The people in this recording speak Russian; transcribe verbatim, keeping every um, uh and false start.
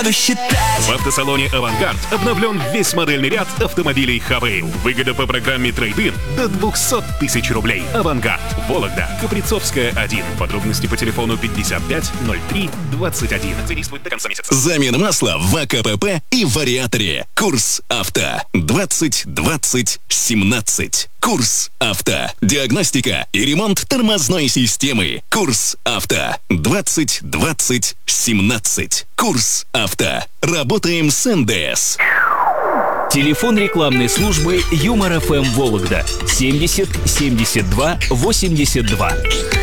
буду считать. В автосалоне «Авангард» обновлен весь модельный ряд автомобилей «Хавейл». Выгода по программе «Трейд-ин» до двухсот тысяч рублей. «Авангард», Вологда, Каприцовская, один. Подробности по телефону пятьдесят пять ноль три двадцать один. Действует до конца месяца. Замена масла в АКПП и вариаторе. Курс авто. двадцать двадцать семнадцать. Курс авто. Диагностика и ремонт тормозной системы. Курс авто. двадцать двадцать семнадцать. Курс авто. Работаем с эн дэ эс. Телефон рекламной службы Юмор эф эм Вологда семьдесят семьдесят два восемьдесят два.